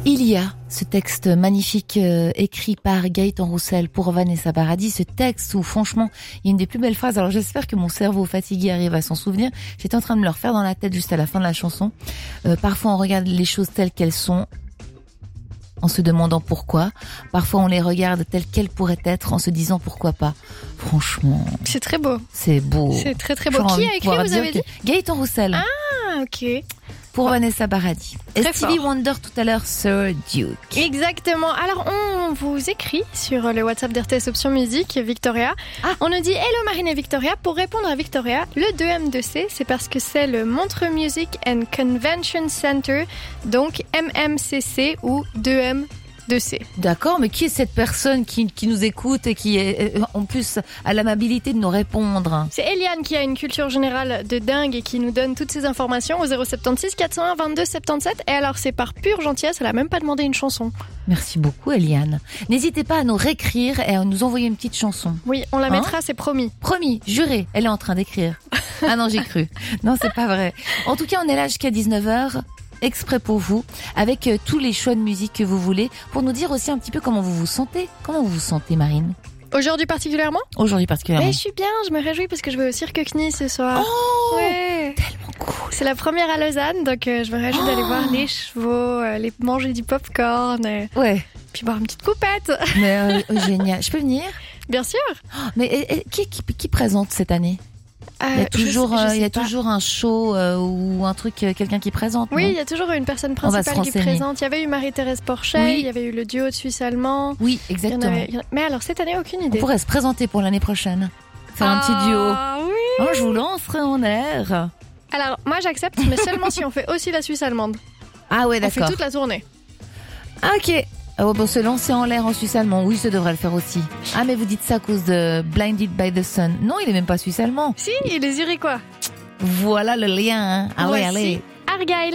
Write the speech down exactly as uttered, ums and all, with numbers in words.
Il y a ce texte magnifique euh, écrit par Gaëtan Roussel pour Vanessa Paradis, ce texte où franchement il y a une des plus belles phrases. Alors j'espère que mon cerveau fatigué arrive à s'en souvenir. J'étais en train de me le refaire dans la tête juste à la fin de la chanson. Euh, parfois on regarde les choses telles qu'elles sont en se demandant pourquoi. Parfois on les regarde telles qu'elles pourraient être en se disant pourquoi pas. Franchement, c'est très beau. C'est beau. C'est très très beau. Qui a écrit, vous avez dit? Gaëtan Roussel. Ah, ok. Pour Vanessa Paradis. Et Stevie Wonder tout à l'heure, Sir Duke. Exactement. Alors, on vous écrit sur le WhatsApp d'R T S Option Musique, Victoria. Ah. On nous dit « Hello Marine et Victoria ». Pour répondre à Victoria, le deux M deux C, c'est parce que c'est le Montreux Music and Convention Center, donc M M C C ou deux M deux C. D'accord, mais qui est cette personne qui, qui nous écoute et qui est en plus a l'amabilité de nous répondre? C'est Eliane qui a une culture générale de dingue et qui nous donne toutes ces informations au zéro sept six quatre zéro un vingt-deux soixante-dix-sept. Et alors c'est par pure gentillesse, elle a même pas demandé une chanson. Merci beaucoup Eliane. N'hésitez pas à nous réécrire et à nous envoyer une petite chanson. Oui, on la mettra, hein? C'est promis. Promis, juré, elle est en train d'écrire. Ah non, j'ai cru. Non, c'est pas vrai. En tout cas, on est là jusqu'à dix-neuf heures. Exprès pour vous, avec euh, tous les choix de musique que vous voulez, pour nous dire aussi un petit peu comment vous vous sentez. Comment vous vous sentez, Marine? Aujourd'hui particulièrement? Aujourd'hui particulièrement. Mais je suis bien, je me réjouis parce que je vais au Cirque Knie ce soir. Oh, ouais. Tellement cool. C'est la première à Lausanne, donc euh, je me réjouis oh. d'aller voir les chevaux, euh, les manger du popcorn. Euh, ouais. Puis boire une petite coupette. Mais euh, oh, génial. Je peux venir? Bien sûr. Oh, mais et, et, qui, qui, qui présente cette année? Euh, il y a toujours, je sais, je il y a toujours un show euh, ou un truc, euh, quelqu'un qui présente. Oui, il y a toujours une personne principale qui présente. Il y avait eu Marie-Thérèse Porchet, oui. Il y avait eu le duo de Suisse allemand. Oui, exactement. Il y en avait, il y en a... Mais alors cette année, aucune idée. On pourrait se présenter pour l'année prochaine, faire ah, un petit duo. Oui. Oh, je vous lancerai en air. Alors moi j'accepte, mais seulement si on fait aussi la Suisse allemande. Ah ouais, d'accord. On fait toute la tournée. Ok. Oh, bon, se lancer en l'air en Suisse allemand, oui, ça devrait le faire aussi. Ah, mais vous dites ça à cause de Blinded by the Sun. Non, il est même pas suisse allemand. Si, il est zurichois. Voilà le lien. Hein. Ah Voici ouais, allez. Argyle.